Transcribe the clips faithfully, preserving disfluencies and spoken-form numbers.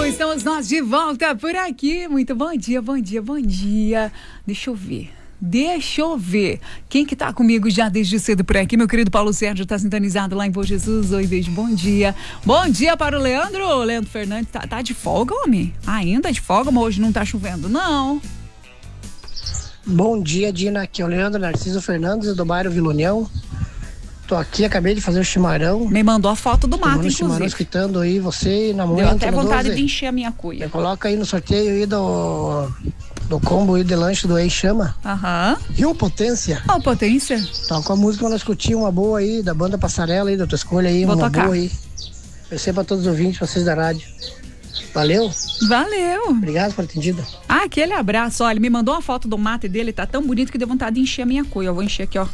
estamos nós de volta por aqui. Muito bom dia, bom dia, bom dia. Deixa eu ver. Deixa eu ver. Quem que tá comigo já desde cedo por aqui? Meu querido Paulo Sérgio tá sintonizado lá em Bom Jesus. Oi, beijo, bom dia. Bom dia para o Leandro. Leandro Fernandes, tá, tá de folga, homem? Ainda de folga, mas hoje não tá chovendo, não. Bom dia, Dina. Aqui é o Leandro Narciso Fernandes, do bairro Vila União. Tô aqui, acabei de fazer o chimarrão. Me mandou a foto do mato, inclusive. Chimarrão, escutando aí você na manhã. Deu até vontade de encher a minha cuia. Me coloca aí no sorteio aí do, do combo aí de lanche do Ei Chama. Aham. E o Potência. Ó, Potência. Toca a música pra nós curtir uma boa aí, da banda Passarela aí, da tua escolha aí, Vou uma tocar. boa aí. Eu sei pra todos os ouvintes, vocês da rádio. Valeu? Valeu. Obrigado por atendido. Ah, aquele abraço. Olha, ele me mandou uma foto do mate dele, tá tão bonito que deu vontade de encher a minha cuia. Eu vou encher aqui, ó.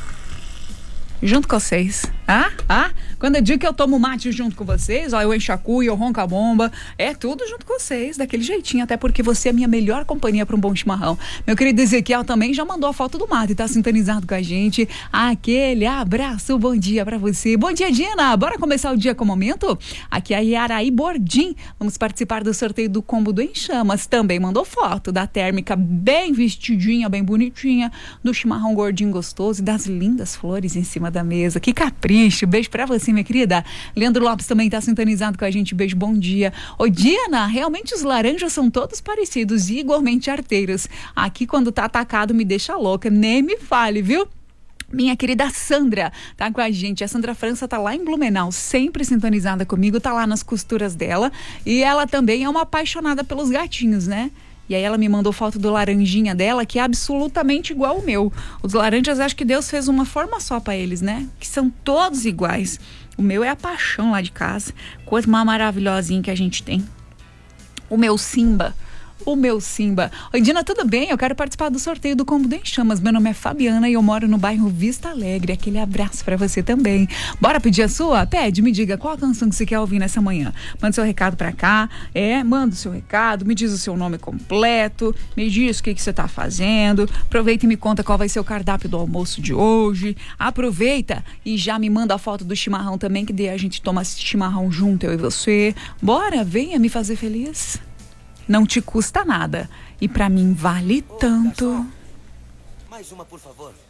Junto com vocês. Ah, ah, quando eu digo que eu tomo mate junto com vocês, ó, eu encho a cuia, eu ronco a bomba, é tudo junto com vocês, daquele jeitinho, até porque você é a minha melhor companhia para um bom chimarrão. Meu querido Ezequiel também já mandou a foto do mate, tá sintonizado com a gente. Aquele abraço, bom dia para você. Bom dia, Dina, bora começar o dia com o momento? Aqui é a Yaraí Bordim, vamos participar do sorteio do combo do Em Chamas. Também mandou foto da térmica bem vestidinha, bem bonitinha, do chimarrão gordinho gostoso e das lindas flores em cima da mesa. Que capricho. Beijo pra você, minha querida. Leandro Lopes também tá sintonizado com a gente. Beijo, bom dia. Ô, Diana, realmente os laranjas são todos parecidos e igualmente arteiros. Aqui, quando tá atacado, me deixa louca. Nem me fale, viu? Minha querida Sandra tá com a gente. A Sandra França tá lá em Blumenau, sempre sintonizada comigo, tá lá nas costuras dela. E ela também é uma apaixonada pelos gatinhos, né? E aí ela me mandou foto do laranjinha dela, que é absolutamente igual ao meu. Os laranjas, acho que Deus fez uma forma só pra eles, né? Que são todos iguais. O meu é a paixão lá de casa. Coisa mais maravilhosinha que a gente tem. O meu Simba. O meu Simba. Oi, Dina, tudo bem? Eu quero participar do sorteio do combo do Em Chamas. Meu nome é Fabiana e eu moro no bairro Vista Alegre. Aquele abraço pra você também. Bora pedir a sua? Pede, me diga qual a canção que você quer ouvir nessa manhã. Manda seu recado pra cá. É, manda o seu recado, me diz o seu nome completo, me diz o que, que você tá fazendo. Aproveita e me conta qual vai ser o cardápio do almoço de hoje. Aproveita e já me manda a foto do chimarrão também, que daí a gente toma esse chimarrão junto, eu e você. Bora, venha me fazer feliz. Não te custa nada. E pra mim vale tanto. Mais uma, por favor.